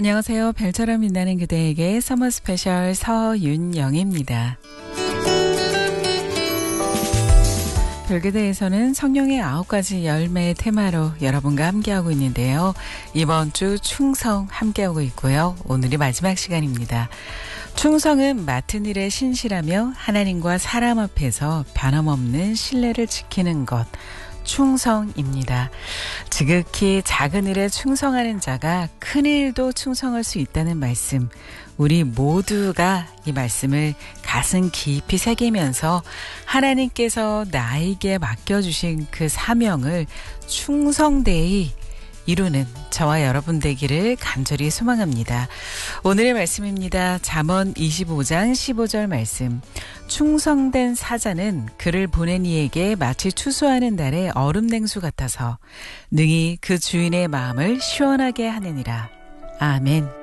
안녕하세요. 별처럼 빛나는 그대에게 서머 스페셜 서윤영입니다. 별그대에서는 성령의 9가지 열매 테마로 여러분과 함께하고 있는데요. 이번 주 충성 함께하고 있고요. 오늘이 마지막 시간입니다. 충성은 맡은 일에 신실하며 하나님과 사람 앞에서 변함없는 신뢰를 지키는 것. 충성입니다. 지극히 작은 일에 충성하는 자가 큰 일도 충성할 수 있다는 말씀. 우리 모두가 이 말씀을 가슴 깊이 새기면서 하나님께서 나에게 맡겨주신 그 사명을 충성되이 이루는 저와 여러분 되기를 간절히 소망합니다. 오늘의 말씀입니다. 잠언 25장 15절 말씀. 충성된 사자는 그를 보낸 이에게 마치 추수하는 날의 얼음 냉수 같아서 능히 그 주인의 마음을 시원하게 하느니라. 아멘.